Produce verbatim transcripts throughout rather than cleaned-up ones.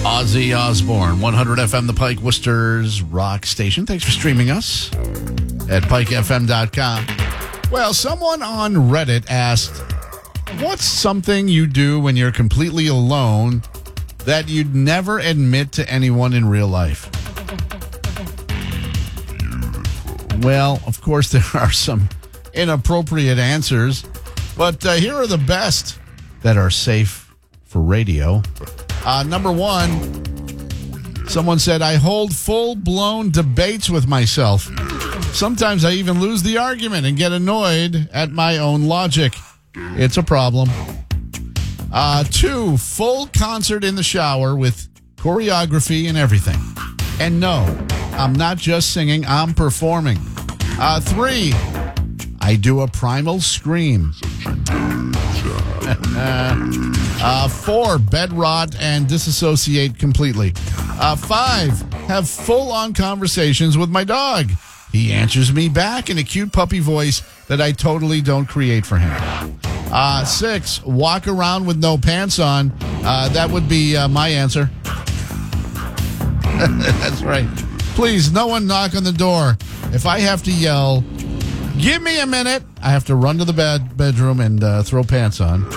Ozzy Osbourne, one hundred F M, The Pike, Worcester's rock station. Thanks for streaming us at pike f m dot com. Well, someone on Reddit asked, what's something you do when you're completely alone that you'd never admit to anyone in real life? Well, of course, there are some inappropriate answers, but uh, here are the best that are safe for radio. Uh, number one, someone said, I hold full-blown debates with myself. Sometimes I even lose the argument and get annoyed at my own logic. It's a problem. Uh, two, full concert in the shower with choreography and everything. And no, I'm not just singing, I'm performing. Uh, three, I do a primal scream. uh, four, bed rot and disassociate completely. Uh, five, have full-on conversations with my dog. He answers me back in a cute puppy voice that I totally don't create for him. Uh, six, walk around with no pants on. Uh, that would be uh, my answer. That's right. Please, no one knock on the door. If I have to yell, give me a minute, I have to run to the bed bedroom and uh, throw pants on.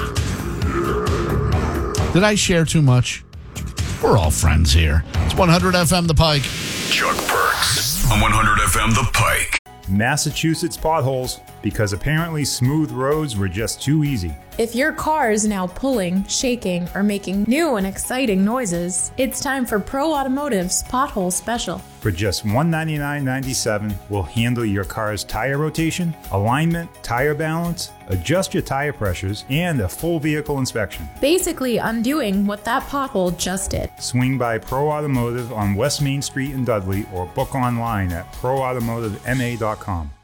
Did I share too much? We're all friends here. It's one hundred F M The Pike. Chuck Perks on one hundred F M The Pike. Massachusetts potholes, because apparently smooth roads were just too easy. If your car is now pulling, shaking, or making new and exciting noises, it's time for Pro Automotive's Pothole Special. For just one hundred ninety-nine dollars and ninety-seven cents, we'll handle your car's tire rotation, alignment, tire balance, adjust your tire pressures, and a full vehicle inspection. Basically undoing what that pothole just did. Swing by Pro Automotive on West Main Street in Dudley or book online at pro automotive m a dot com.